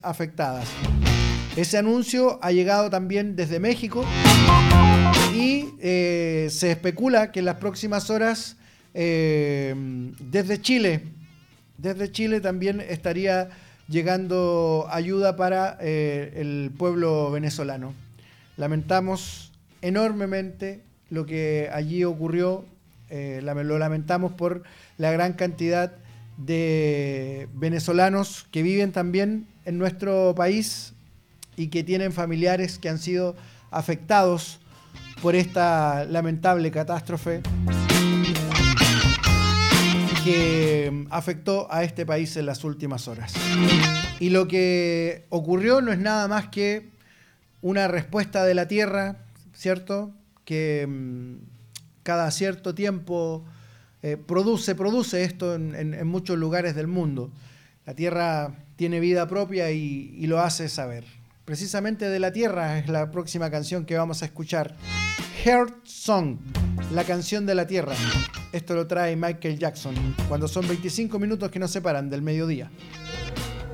afectadas. Ese anuncio ha llegado también desde México y se especula que en las próximas horas desde Chile también estaría llegando ayuda para el pueblo venezolano. Lamentamos enormemente lo que allí ocurrió, lo lamentamos por la gran cantidad de venezolanos que viven también en nuestro país y que tienen familiares que han sido afectados por esta lamentable catástrofe que afectó a este país en las últimas horas. Y lo que ocurrió no es nada más que una respuesta de la Tierra, ¿cierto? Que cada cierto tiempo produce esto en muchos lugares del mundo. La Tierra tiene vida propia y lo hace saber. Precisamente de la Tierra es la próxima canción que vamos a escuchar. Earth Song, la canción de la Tierra. Esto lo trae Michael Jackson, cuando son 25 minutos que nos separan del mediodía.